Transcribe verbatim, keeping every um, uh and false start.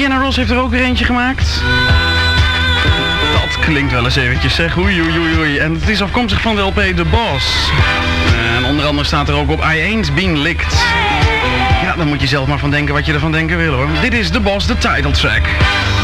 Diana Ross heeft er ook weer eentje gemaakt. Dat klinkt wel eens eventjes, zeg. Oei, oei, oei, oei. En het is afkomstig van de L P The Boss. En onder andere staat er ook op I Ain't Been Licked. Ja, dan moet je zelf maar van denken wat je ervan denken wil, hoor. Dit is The Boss, de title track.